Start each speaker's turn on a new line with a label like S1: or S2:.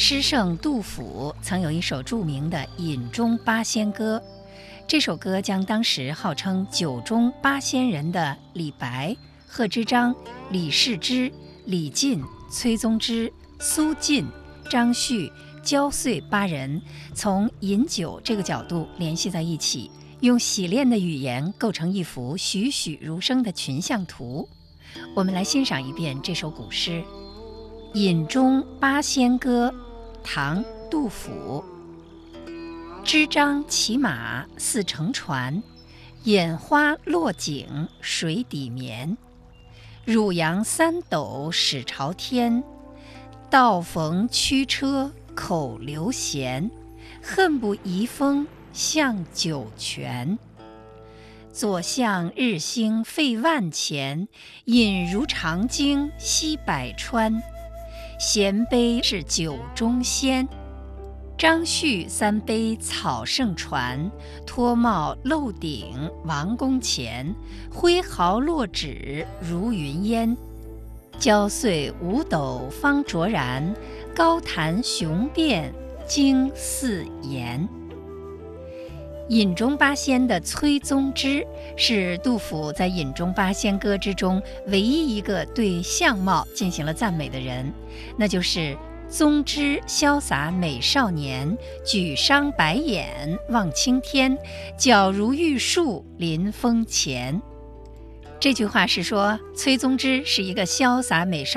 S1: 诗圣杜甫曾有一首著名的《饮中八仙歌》，这首歌将当时号称九中八仙人的李白、贺知章、李世之、李进、崔宗之、苏晋、张旭、焦遂八人从饮酒这个角度联系在一起，用洗练的语言构成一幅栩栩如生的群像图。我们来欣赏一遍这首古诗《饮中八仙歌》，唐·杜甫。知章骑马似乘船，眼花落井水底眠。汝阳三斗始朝天，道逢驱车口流涎。恨不移风向酒泉。左相日兴费万钱，饮如长鲸吸百川。衔杯是酒中仙，张旭三杯草盛传。脱帽漏顶王宫前，挥毫落纸如云烟。焦遂五斗方卓然，高谈雄辩惊四言。饮中八仙的崔宗之是杜甫在《饮中八仙歌》之中唯一一个对相貌进行了赞美的人，那就是宗之潇洒美少年，举觞白眼望青天，皎如玉树临风前。这句话是说崔宗之是一个潇洒美少